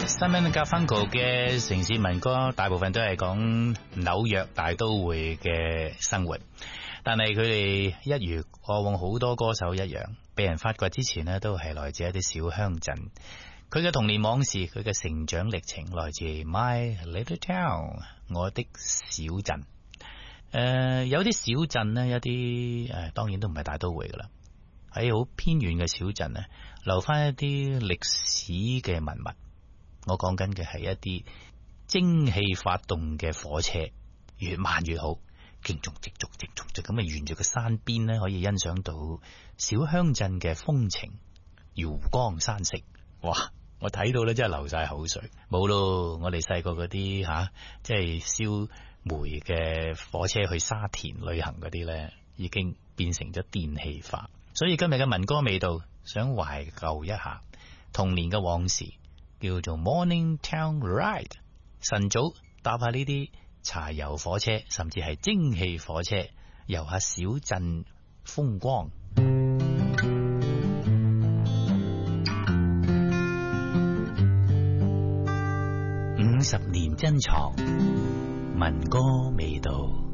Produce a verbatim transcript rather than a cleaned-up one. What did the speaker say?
Simon Garfunkel 嘅城市民歌大部分都係講紐約大都會嘅生活，但係佢哋一如過往好多歌手一樣，被人發掘之前呢，都係來自一啲小鄉鎮。佢嘅童年往事，佢嘅成長歷程，來自 My Little Town 我的小鎮。誒、呃，有啲小鎮呢，有啲誒、呃，當然都唔係大都會噶啦，喺好偏遠嘅小鎮呢，留翻一啲歷史嘅文物。我講緊嘅係一啲蒸汽發動嘅火車，越慢越好，勁重直續直續直咁啊，沿住個山邊呢，可以欣賞到小鄉鎮嘅風情，遙光山色。哇！我睇到咧，真係流晒口水。冇咯，我哋細個嗰啲吓，即係燒煤嘅火車去沙田旅行嗰啲咧，已經變成咗電氣化。所以今日嘅民歌味道，想懷舊一下童年嘅往事，叫做 Morning Town Ride。晨早搭下呢啲柴油火車，甚至係蒸汽火車，遊下小鎮風光。五十年珍藏，民歌味道。